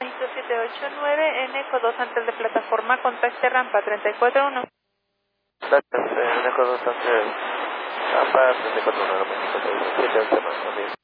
México 789, N, Eco 2 Antel de plataforma, contacte rampa 341. Gracias, Eco 2 Antel, rampa 341, México 711 más,